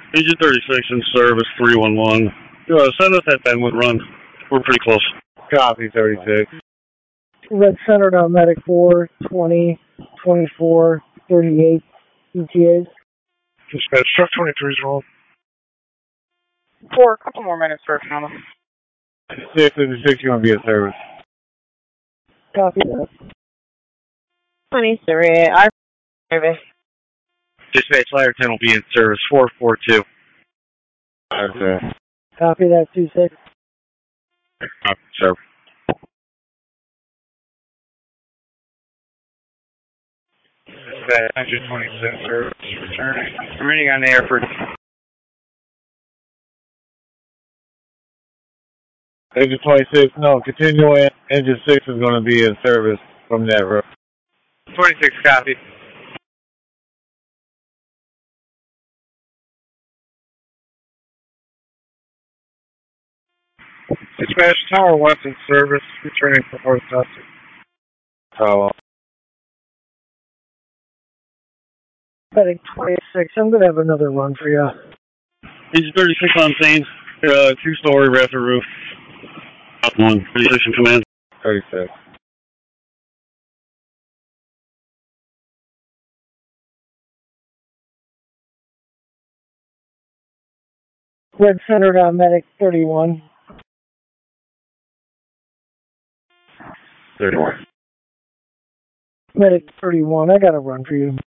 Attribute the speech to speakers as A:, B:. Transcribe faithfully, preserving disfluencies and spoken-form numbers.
A: Agent thirty-six in service, three one one. Uh, send us that Benwood run. We're pretty close.
B: Copy, thirty-six.
C: Red Center to Medic four, twenty, twenty-four, thirty-eight E T As.
B: Dispatch, truck twenty-three is rolled.
D: Four, a couple more minutes for a final.
B: six fifty-six, you want to be in service.
C: Copy that.
D: twenty-three, I service.
B: Dispatch, ladder ten will be in service, four four two. Okay.
C: Copy that, two six.
B: Copy, sir. Dispatch, one twenty-six, service, returning. I'm reading on the air for... Engine twenty-six, no, continuing. Engine six is going to be in service from that road. twenty-six, copy. Dispatch, Tower one's in service, returning for North Dusty. Tower.
C: Medic twenty-six, I'm going to have another run for you.
A: Agent thirty-six on scene. Uh, two-story rafter roof. Up one. Position command.
B: thirty-six.
C: Red Center to Medic thirty-one.
B: thirty-one.
C: Medic thirty-one, I got a run for you.